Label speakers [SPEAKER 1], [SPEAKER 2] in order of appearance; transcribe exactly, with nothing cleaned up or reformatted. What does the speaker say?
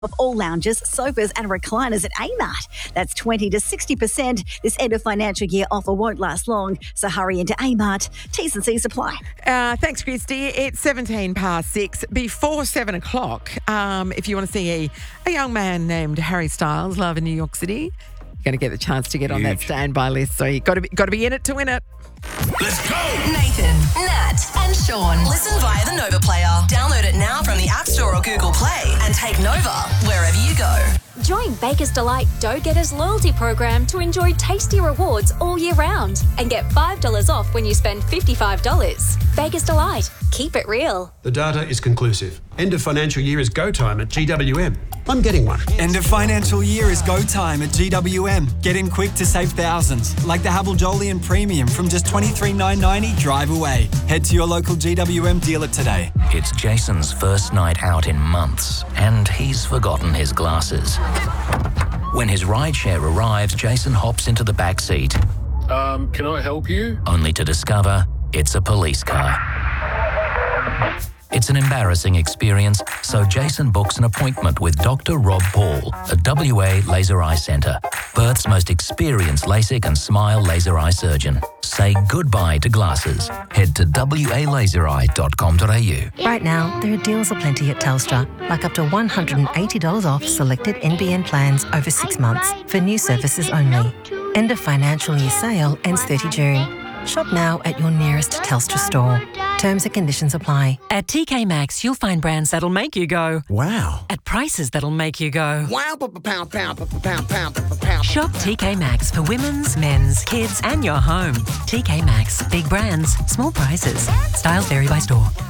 [SPEAKER 1] of all lounges, sofas and recliners at Amart. That's twenty to sixty percent. This end of financial year offer won't last long, so hurry into Amart. T's and C's apply.
[SPEAKER 2] Uh, thanks, Christy. It's seventeen past six. Before seven o'clock, um, if you want to see a, a young man named Harry Styles live in New York City, you're going to get the chance to get on that standby list. So you've got to be, got to be in it to win it.
[SPEAKER 3] Let's go!
[SPEAKER 4] Nathan, Nat, and Sean. Listen via the Nova Player. Download it now from the App Store or Google Play and take Nova wherever you go.
[SPEAKER 5] Join Baker's Delight Dough Getters loyalty program to enjoy tasty rewards all year round and get five dollars off when you spend fifty-five dollars. Baker's Delight. Keep it real.
[SPEAKER 6] The data is conclusive. End of financial year is go time at G W M. I'm getting one.
[SPEAKER 7] End of financial year is go time at G W M. Get in quick to save thousands, like the Havel Jolyon Premium from just twenty-three thousand nine hundred ninety drive away. Head to your local G W M dealer today.
[SPEAKER 8] It's Jason's first night out in months, and he's forgotten his glasses. When his rideshare arrives, Jason hops into the back seat.
[SPEAKER 9] Um, can I help you?
[SPEAKER 8] Only to discover it's a police car. It's an embarrassing experience, so Jason books an appointment with Doctor Rob Paul at W A Laser Eye Centre, Perth's most experienced LASIK and SMILE laser eye surgeon. Say goodbye to glasses. Head to w a laser eye dot com dot a u.
[SPEAKER 10] Right now, there are deals aplenty at Telstra, like up to one hundred eighty dollars off selected N B N plans over six months for new services only. End of financial year sale ends thirtieth of June. Shop now at your nearest Telstra store. Terms and conditions apply.
[SPEAKER 11] At T K Maxx, you'll find brands that'll make you go,
[SPEAKER 12] wow.
[SPEAKER 11] At prices that'll make you go,
[SPEAKER 12] wow. Pow, pow, pow, pow, pow, pow.
[SPEAKER 11] Shop T K Maxx for women's, men's, kids and your home. T K Maxx. Big brands, small prices. Styles vary by store.